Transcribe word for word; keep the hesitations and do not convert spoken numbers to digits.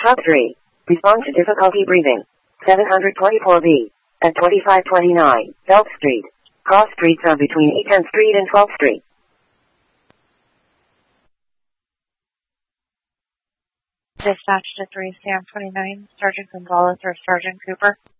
Top three. Respond to difficulty breathing. seven twenty-four B. At twenty-five twenty-nine, Belt Street. Cross streets are between tenth Street and twelfth Street. Dispatch to three Sam twenty-nine, Sergeant Gonzalez or Sergeant Cooper.